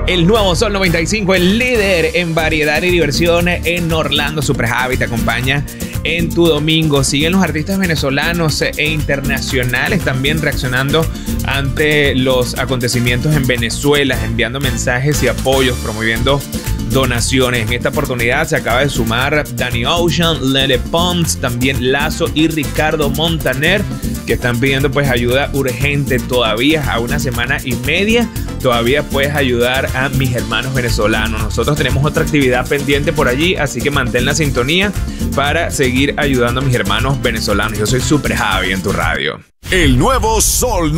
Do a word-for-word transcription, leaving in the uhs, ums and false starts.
El nuevo Sol noventa y cinco, el líder en variedad y diversión en Orlando. Super Javi te acompaña en tu domingo. Siguen los artistas venezolanos e internacionales también reaccionando ante los acontecimientos en Venezuela, enviando mensajes y apoyos, promoviendo donaciones. En esta oportunidad se acaba de sumar Danny Ocean, Lele Pons, también Lazo y Ricardo Montaner, que están pidiendo pues ayuda urgente todavía a una semana y media. Todavía puedes ayudar a mis hermanos venezolanos. Nosotros tenemos otra actividad pendiente por allí, así que mantén la sintonía para seguir ayudando a mis hermanos venezolanos. Yo soy Super Javi en tu radio. El nuevo Sol